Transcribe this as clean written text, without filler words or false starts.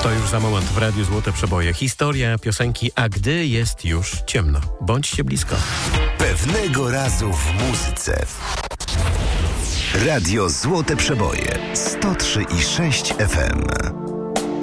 To już za moment w Radiu Złote Przeboje. Historia piosenki A gdy jest już ciemno. Bądźcie blisko. Pewnego razu w muzyce. Radio Złote Przeboje 103,6 FM.